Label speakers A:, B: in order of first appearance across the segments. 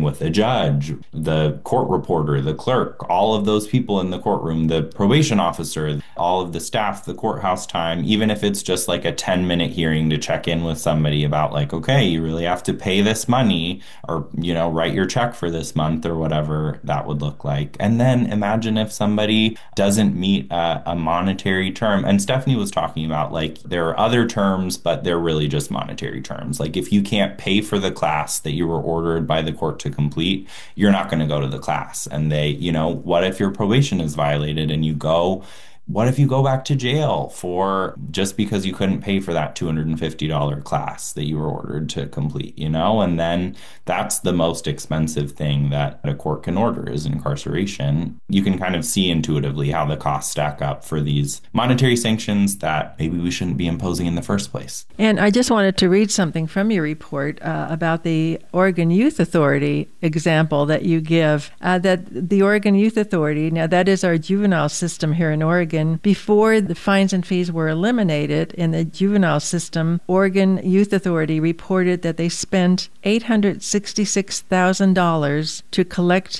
A: with the judge, the court reporter, the clerk, all of those people in the courtroom, the probation officer, all of the staff, the courthouse time, even if it's just like a 10-minute hearing to check in with somebody about like, okay, you really have to pay this money or, write your check for this month or whatever that would look like. And then imagine if somebody doesn't meet a monetary term. And Stephanie was talking about like there are other terms, but they're really just monetary terms. Like if you can't pay for the class that you were ordered by the court to complete, you're not going to go to the class. And what if your probation is violated and you go what if you go back to jail for just because you couldn't pay for that $250 class that you were ordered to complete, And then that's the most expensive thing that a court can order is incarceration. You can kind of see intuitively how the costs stack up for these monetary sanctions that maybe we shouldn't be imposing in the first place.
B: And I just wanted to read something from your report about the Oregon Youth Authority example that you give, that the Oregon Youth Authority, now that is our juvenile system here in Oregon. Before the fines and fees were eliminated in the juvenile system, Oregon Youth Authority reported that they spent $866,000 to collect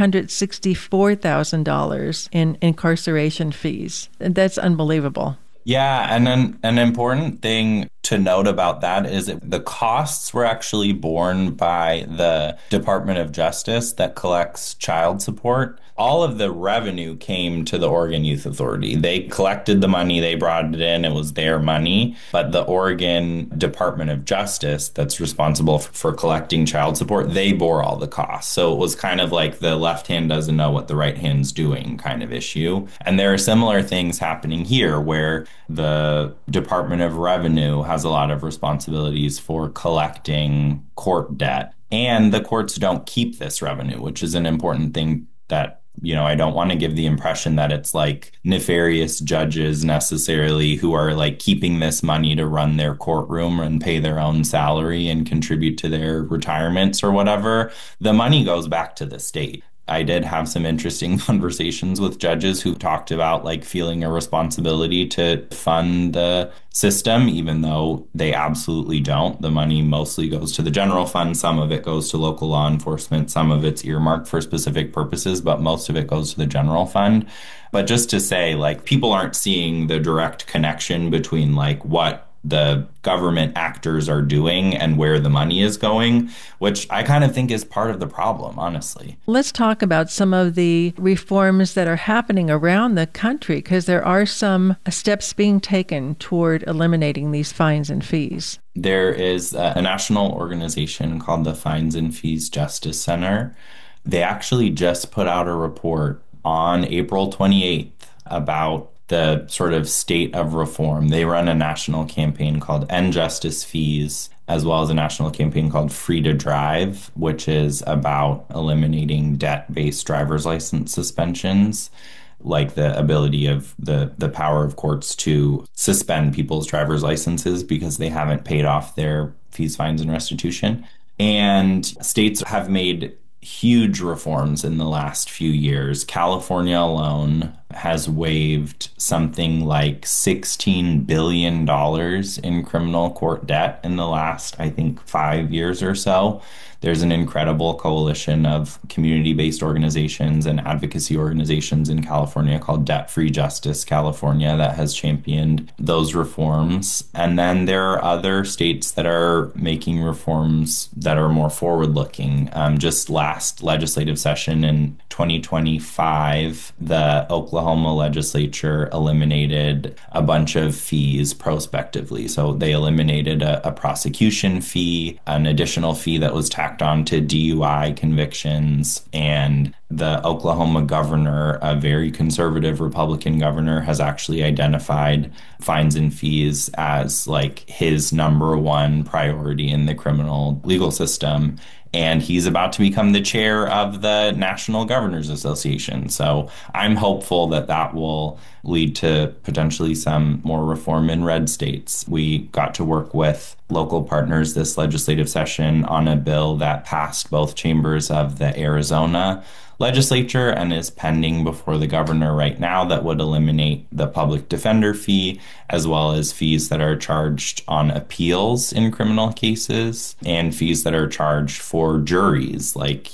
B: $864,000 in incarceration fees. And that's unbelievable.
A: Yeah, and then an important thing to note about that is that the costs were actually borne by the Department of Justice that collects child support. All of the revenue came to the Oregon Youth Authority. They collected the money, they brought it in, it was their money. But the Oregon Department of Justice that's responsible for collecting child support, they bore all the costs. So it was kind of like the left hand doesn't know what the right hand's doing kind of issue. And there are similar things happening here where the Department of Revenue has a lot of responsibilities for collecting court debt. And the courts don't keep this revenue, which is an important thing that I don't want to give the impression that it's like nefarious judges necessarily who are like keeping this money to run their courtroom and pay their own salary and contribute to their retirements or whatever. The money goes back to the state. I did have some interesting conversations with judges who talked about like feeling a responsibility to fund the system, even though they absolutely don't. The money mostly goes to the general fund. Some of it goes to local law enforcement. Some of it's earmarked for specific purposes, but most of it goes to the general fund. But just to say, like, people aren't seeing the direct connection between like what the government actors are doing and where the money is going, which I kind of think is part of the problem, honestly.
B: Let's talk about some of the reforms that are happening around the country, because there are some steps being taken toward eliminating these fines and fees.
A: There is a national organization called the Fines and Fees Justice Center. They actually just put out a report on April 28th about the sort of state of reform. They run a national campaign called End Justice Fees, as well as a national campaign called Free to Drive, which is about eliminating debt-based driver's license suspensions, like the ability of the power of courts to suspend people's driver's licenses because they haven't paid off their fees, fines, and restitution. And states have made huge reforms in the last few years. California alone has waived something like $16 billion in criminal court debt in the last, I think, 5 years or so. There's an incredible coalition of community-based organizations and advocacy organizations in California called Debt Free Justice California that has championed those reforms. And then there are other states that are making reforms that are more forward-looking. Just last legislative session in 2025, the Oklahoma legislature eliminated a bunch of fees prospectively. So they eliminated a prosecution fee, an additional fee that was tacked on to DUI convictions, and the Oklahoma governor, a very conservative Republican governor, has actually identified fines and fees as like his number one priority in the criminal legal system. And he's about to become the chair of the National Governors Association. So I'm hopeful that that will lead to potentially some more reform in red states. We got to work with local partners this legislative session on a bill that passed both chambers of the Arizona legislature and is pending before the governor right now that would eliminate the public defender fee, as well as fees that are charged on appeals in criminal cases and fees that are charged for juries. Like